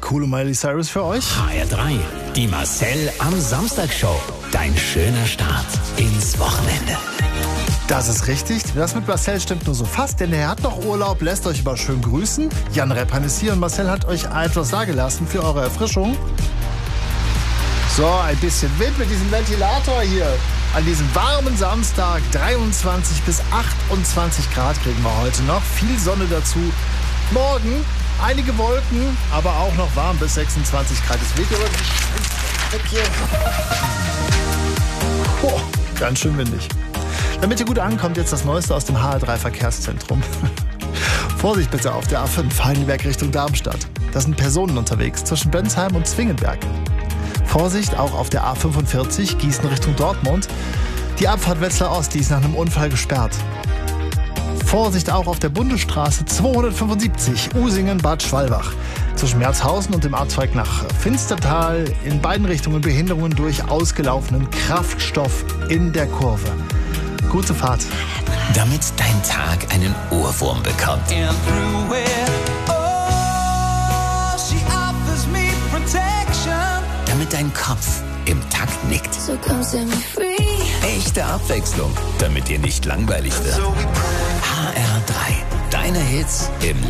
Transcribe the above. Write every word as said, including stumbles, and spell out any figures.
Cool und Miley Cyrus für euch. H R drei, die Marcel am Samstag Show. Dein schöner Start ins Wochenende. Das ist richtig. Das mit Marcel stimmt nur so fast, denn er hat noch Urlaub, lässt euch aber schön grüßen. Jan Reppan ist hier und Marcel hat euch etwas dagelassen für eure Erfrischung. So, ein bisschen Wind mit diesem Ventilator hier. An diesem warmen Samstag, dreiundzwanzig bis achtundzwanzig Grad kriegen wir heute noch. Viel Sonne dazu. Morgen einige Wolken, aber auch noch warm bis sechsundzwanzig Grad. Es weht weg hier. Oh, ganz schön windig. Damit ihr gut ankommt, jetzt das Neueste aus dem H R drei Verkehrszentrum. Vorsicht bitte auf der A fünf, Heidelberg Richtung Darmstadt. Da sind Personen unterwegs zwischen Bensheim und Zwingenberg. Vorsicht auch auf der A fünfundvierzig, Gießen Richtung Dortmund. Die Abfahrt Wetzlar Ost, die ist nach einem Unfall gesperrt. Vorsicht auch auf der Bundesstraße zweihundertfünfundsiebzig, Usingen-Bad Schwalbach. Zwischen Merzhausen und dem Abzweig nach Finstertal in beiden Richtungen Behinderungen durch ausgelaufenen Kraftstoff in der Kurve. Gute Fahrt. Damit dein Tag einen Ohrwurm bekommt. Damit dein Kopf im Takt nickt. So come set me free. Echte Abwechslung, damit dir nicht langweilig wird. H R drei, deine Hits im